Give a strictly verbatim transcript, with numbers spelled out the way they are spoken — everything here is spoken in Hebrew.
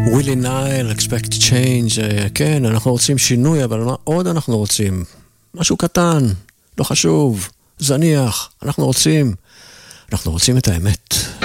ווילי נייל, expect change, כן, אנחנו רוצים שינוי, אבל מה עוד אנחנו רוצים? משהו קטן, לא חשוב, זניח, אנחנו רוצים, אנחנו רוצים את האמת.